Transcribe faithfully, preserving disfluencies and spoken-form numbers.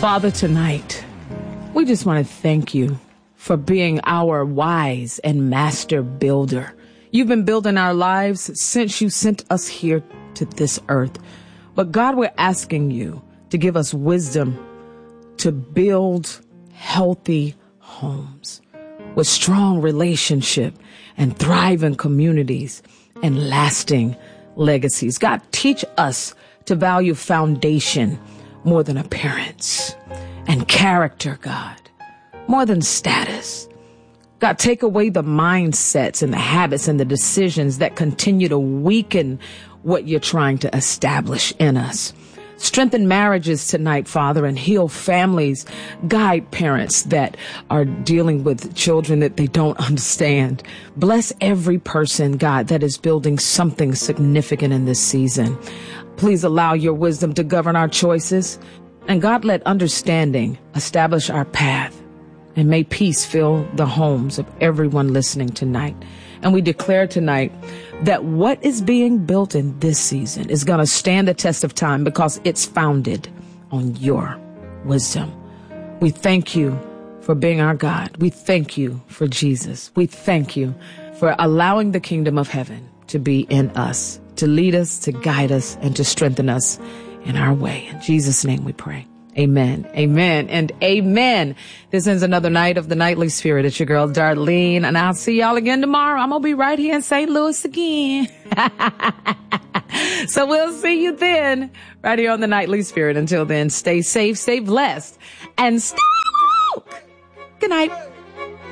Father, tonight, we just want to thank you for being our wise and master builder. You've been building our lives since you sent us here to this earth. But God, we're asking you to give us wisdom to build healthy homes with strong relationship and thriving communities and lasting legacies. God, teach us to value foundation more than appearance, and character, God, more than status. God, take away the mindsets and the habits and the decisions that continue to weaken what you're trying to establish in us. Strengthen marriages tonight, Father, and heal families. Guide parents that are dealing with children that they don't understand. Bless every person, God, that is building something significant in this season. Please allow your wisdom to govern our choices. And God, let understanding establish our path. And may peace fill the homes of everyone listening tonight. And we declare tonight that what is being built in this season is going to stand the test of time because it's founded on your wisdom. We thank you for being our God. We thank you for Jesus. We thank you for allowing the kingdom of heaven to be in us, to lead us, to guide us, and to strengthen us in our way. In Jesus' name we pray. Amen, amen, and amen. This ends another night of the Nightly Spirit. It's your girl, Darlene, and I'll see y'all again tomorrow. I'm going to be right here in Saint Louis again. So we'll see you then, right here on the Nightly Spirit. Until then, stay safe, stay blessed, and stay woke. Good night.